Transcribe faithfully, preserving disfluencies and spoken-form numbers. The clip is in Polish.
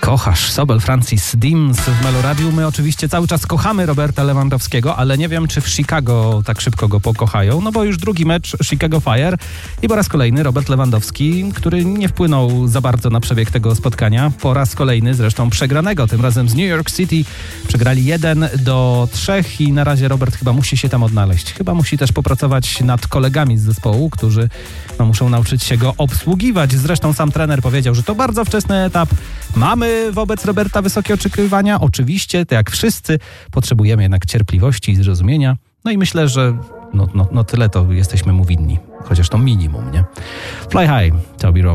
kochasz. Sobel Francis Dims w Meloradiu. My oczywiście cały czas kochamy Roberta Lewandowskiego, ale nie wiem, czy w Chicago tak szybko go pokochają, no bo już drugi mecz Chicago Fire i po raz kolejny Robert Lewandowski, który nie wpłynął za bardzo na przebieg tego spotkania. Po raz kolejny zresztą przegranego, tym razem z New York City. Przegrali jeden do trzech i na razie Robert chyba musi się tam odnaleźć. Chyba musi też popracować nad kolegami z zespołu, którzy no, muszą nauczyć się go obsługiwać. Zresztą sam trener powiedział, że to bardzo wczesny etap. Mamy wobec Roberta wysokie oczekiwania. Oczywiście, tak jak wszyscy, potrzebujemy jednak cierpliwości i zrozumienia. No i myślę, że no, no, no tyle to jesteśmy mu winni. Chociaż to minimum, nie? Fly High, Toby Rowe.